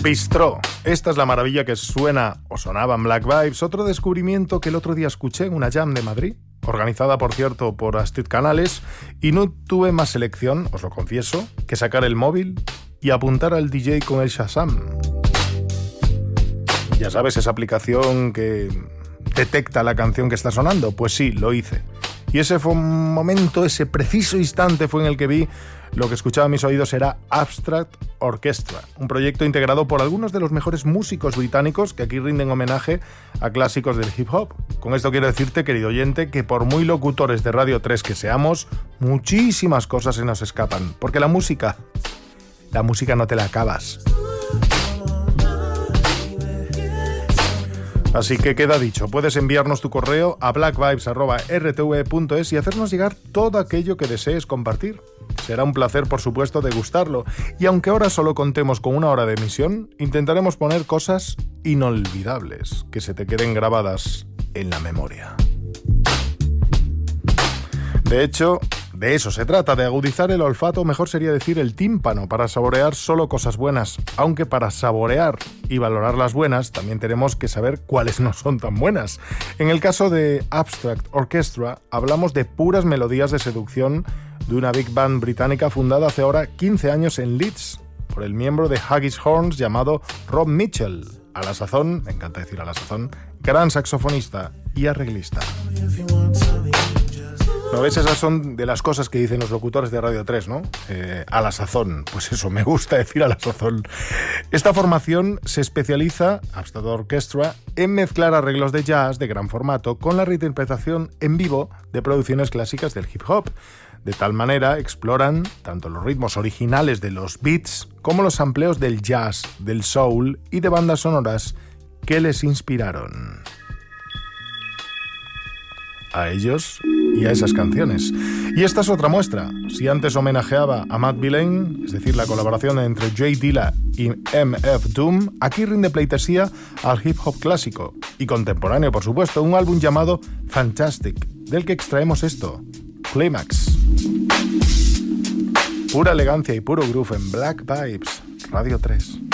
Bistró. Esta es la maravilla que suena o sonaba en Black Vibes, otro descubrimiento que el otro día escuché en una jam de Madrid, organizada, por cierto, por Astrid Canales, y no tuve más elección, os lo confieso, que sacar el móvil y apuntar al DJ con el Shazam. Ya sabes, esa aplicación que detecta la canción que está sonando. Pues sí, lo hice. Y ese fue un momento, ese preciso instante fue en el que vi lo que escuchaba a mis oídos era Abstract Orchestra, un proyecto integrado por algunos de los mejores músicos británicos que aquí rinden homenaje a clásicos del hip hop. Con esto quiero decirte, querido oyente, que por muy locutores de Radio 3 que seamos, muchísimas cosas se nos escapan, porque la música no te la acabas. Así que queda dicho, puedes enviarnos tu correo a blackvibes@rtv.es y hacernos llegar todo aquello que desees compartir. Será un placer, por supuesto, degustarlo. Y aunque ahora solo contemos con 1 hora de emisión, intentaremos poner cosas inolvidables que se te queden grabadas en la memoria. De hecho, de eso se trata, de agudizar el olfato, mejor sería decir el tímpano, para saborear solo cosas buenas. Aunque para saborear y valorar las buenas, también tenemos que saber cuáles no son tan buenas. En el caso de Abstract Orchestra, hablamos de puras melodías de seducción de una big band británica fundada hace ahora 15 años en Leeds, por el miembro de Haggis Horns llamado Rob Mitchell. A la sazón, me encanta decir a la sazón, gran saxofonista y arreglista. ¿No ves? Esas son de las cosas que dicen los locutores de Radio 3, ¿no? A la sazón. Pues eso, me gusta decir a la sazón. Esta formación se especializa, Abstract Orchestra, en mezclar arreglos de jazz de gran formato con la reinterpretación en vivo de producciones clásicas del hip hop. De tal manera exploran tanto los ritmos originales de los beats como los sampleos del jazz, del soul y de bandas sonoras que les inspiraron. A ellos y a esas canciones. Y esta es otra muestra. Si antes homenajeaba a Matt Villain, es decir, la colaboración entre Jay Dilla y MF Doom, aquí rinde pleitesía al hip hop clásico y contemporáneo, por supuesto, un álbum llamado Fantastic, del que extraemos esto, Climax. Pura elegancia y puro groove en Black Vibes, Radio 3.